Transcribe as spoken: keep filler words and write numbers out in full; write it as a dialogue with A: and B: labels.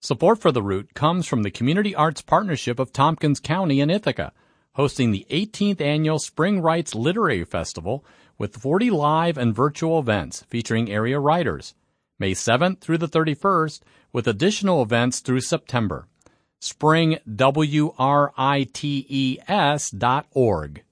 A: Support for The Root comes from the Community Arts Partnership of Tompkins County in Ithaca, hosting the eighteenth Annual Spring Writes Literary Festival with forty live and virtual events featuring area writers, May seventh through the thirty-first, with additional events through September. spring writes dot org.